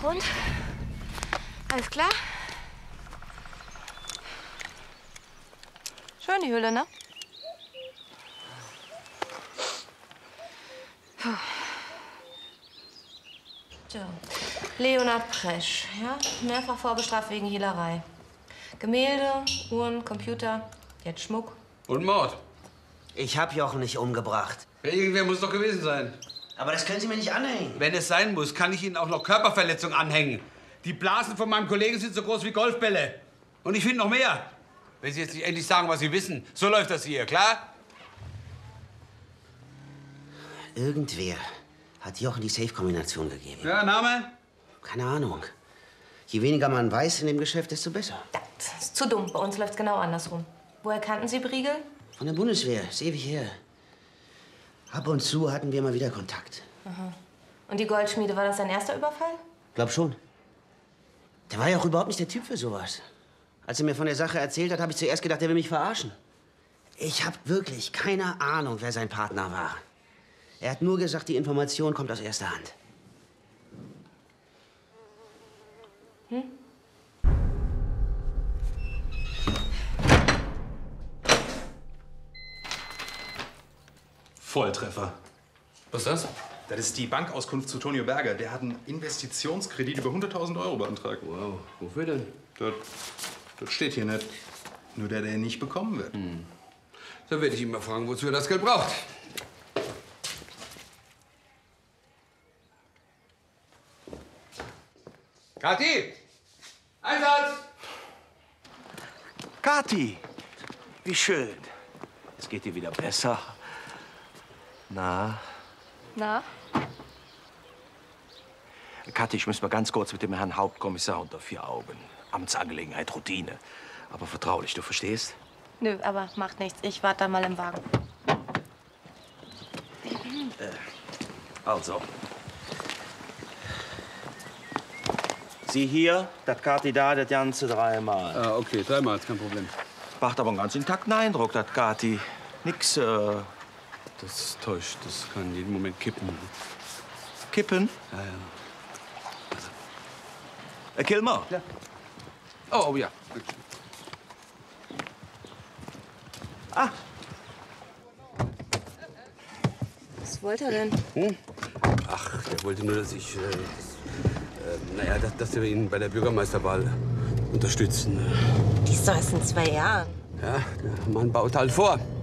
Und? Alles klar? Schön, die Höhle, ne? Puh. Tja, Leonhard Presch, ja? Mehrfach vorbestraft wegen Hehlerei. Gemälde, Uhren, Computer, jetzt Schmuck. Und Mord. Ich hab Jochen nicht umgebracht. Ja, irgendwer muss doch gewesen sein. Aber das können Sie mir nicht anhängen. Wenn es sein muss, kann ich Ihnen auch noch Körperverletzung anhängen. Die Blasen von meinem Kollegen sind so groß wie Golfbälle. Und ich finde noch mehr. Wenn Sie jetzt nicht endlich sagen, was Sie wissen. So läuft das hier, klar? Irgendwer hat Jochen die Safe-Kombination gegeben. Ja, Name? Keine Ahnung. Je weniger man weiß in dem Geschäft, desto besser. Das ist zu dumm. Bei uns läuft's genau andersrum. Woher kannten Sie Briegel? Von der Bundeswehr, ist ewig her. Ab und zu hatten wir mal wieder Kontakt. Aha. Und die Goldschmiede, war das sein erster Überfall? Glaub schon. Der war ja auch überhaupt nicht der Typ für sowas. Als er mir von der Sache erzählt hat, habe ich zuerst gedacht, er will mich verarschen. Ich habe wirklich keine Ahnung, wer sein Partner war. Er hat nur gesagt, die Information kommt aus erster Hand. Hm? Volltreffer. Was ist das? Das ist die Bankauskunft zu Tonio Berger. Der hat einen Investitionskredit über 100.000 Euro beantragt. Wow, wofür denn? Das steht hier nicht. Nur der nicht bekommen wird. Dann werde ich ihn mal fragen, wozu er das Geld braucht. Kathi! Einsatz! Kathi, wie schön. Es geht dir wieder besser. Na? Na? Kathi, ich muss mal ganz kurz mit dem Herrn Hauptkommissar unter vier Augen. Amtsangelegenheit, Routine. Aber vertraulich, du verstehst? Nö, aber macht nichts. Ich warte da mal im Wagen. Also. Sie hier, das Kathi da, das Ganze dreimal. Ah, okay, dreimal, ist kein Problem. Macht aber einen ganz intakten Eindruck, das Kathi. Nix, Das täuscht, das kann jeden Moment kippen. Kippen? Ja, ja. Kilmer. Ja. Oh, ja. Ah. Was wollte er denn? Ach, der wollte nur, dass ich, dass wir ihn bei der Bürgermeisterwahl unterstützen. Die ist doch erst in 2 Jahren. Ja, der Mann baut halt vor.